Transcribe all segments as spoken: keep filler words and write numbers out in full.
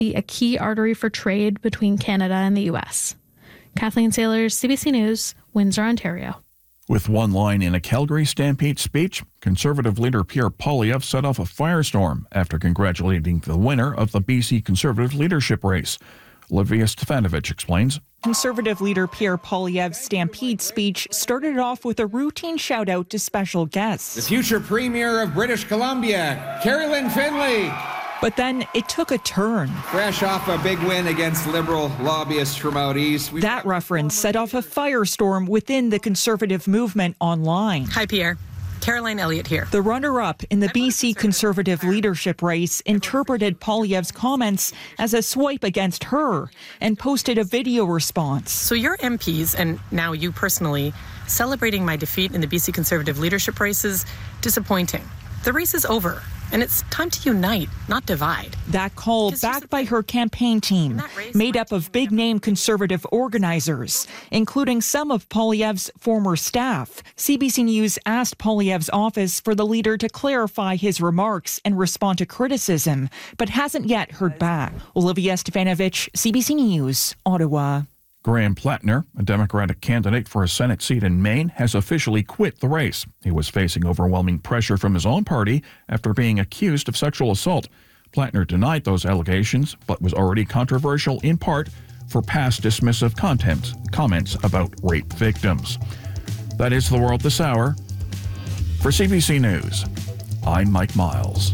a key artery for trade between Canada and the U S. Kathleen Sailors, C B C News, Windsor, Ontario. With one line in a Calgary Stampede speech, Conservative leader Pierre Poilievre set off a firestorm after congratulating the winner of the B C Conservative leadership race. Olivia Stefanovich explains. Conservative leader Pierre Poilievre's Stampede speech started off with a routine shout-out to special guests. The future Premier of British Columbia, Carolyn Finlay. But then it took a turn. Fresh off a big win against Liberal lobbyists from out east. We've that reference set off a firestorm within the Conservative movement online. Hi, Pierre. Caroline Elliott here. The runner-up in the B C Conservative leadership race interpreted Poilievre's comments as a swipe against her and posted a video response. So your M Ps, and now you personally, celebrating my defeat in the B C Conservative leadership race is disappointing. The race is over, and it's time to unite, not divide. That call, backed by her campaign team, made up of big-name Conservative organizers, including some of Poilievre's former staff. C B C News asked Poilievre's office for the leader to clarify his remarks and respond to criticism, but hasn't yet heard back. Olivia Stefanovich, C B C News, Ottawa. Graham Plattner, a Democratic candidate for a Senate seat in Maine, has officially quit the race. He was facing overwhelming pressure from his own party after being accused of sexual assault. Plattner denied those allegations, but was already controversial in part for past dismissive content, comments about rape victims. That is the world this hour. For C B C News, I'm Mike Miles.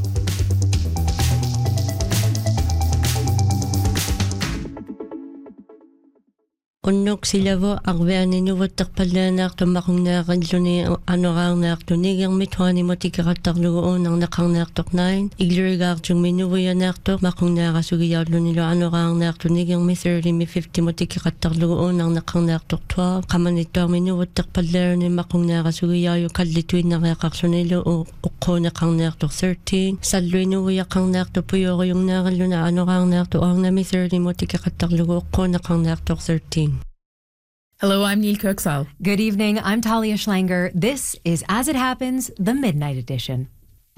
Unnok silavo agveani nuvattak palanak tumakungnak adluni anorangnak tunigang mitwani motikaratarluon ang nakangnak toknain iglirigak jung minuwayanak tok makungnak asugiyadlunilo anorangnak tunigang mi thirty mi fifty motikaratarluon ang nakangnak tok twelve kamanito minuvattak palarni makungnak asugiyayo kallituin nakakaksunilo ukko nakangnak tok thirteen salluinuwayakangnak to puyo yung nakaluna anorangnak to ang na mi thirty motikaratarluon ukko nakangnak tok thirteen. Hello, I'm Neil Kirksall. Good evening, I'm Talia Schlanger. This is As It Happens, the Midnight Edition.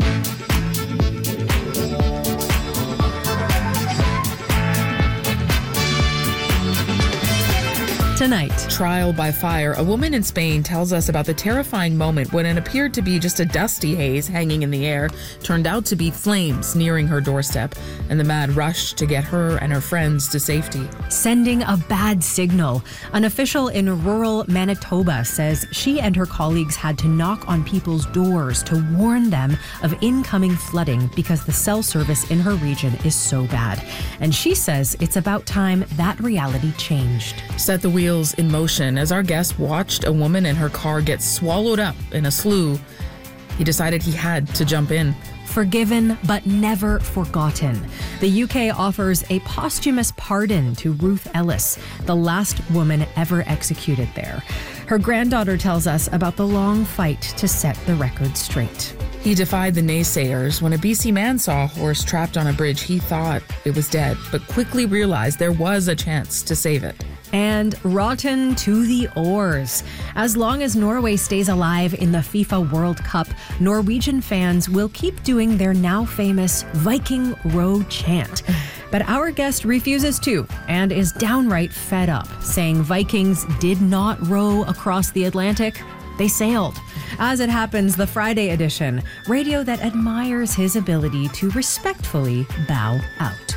Tonight, trial by fire. A woman in Spain tells us about the terrifying moment when it appeared to be just a dusty haze hanging in the air turned out to be flames nearing her doorstep, and the mad rush to get her and her friends to safety. Sending a bad signal. An official in rural Manitoba says she and her colleagues had to knock on people's doors to warn them of incoming flooding because the cell service in her region is so bad. And she says it's about time that reality changed. Set the wheel in motion as our guest watched a woman in her car get swallowed up in a slough. He decided he had to jump in. Forgiven but never forgotten. The U K offers a posthumous pardon to Ruth Ellis, the last woman ever executed there. Her granddaughter tells us about the long fight to set the record straight. He defied the naysayers. When a B C man saw a horse trapped on a bridge, he thought it was dead, but quickly realized there was a chance to save it. And rotten to the oars. As long as Norway stays alive in the FIFA World Cup, Norwegian fans will keep doing their now famous Viking row chant. But our guest refuses to and is downright fed up, saying Vikings did not row across the Atlantic. They sailed. As It Happens, the Friday edition, radio that admires his ability to respectfully bow out.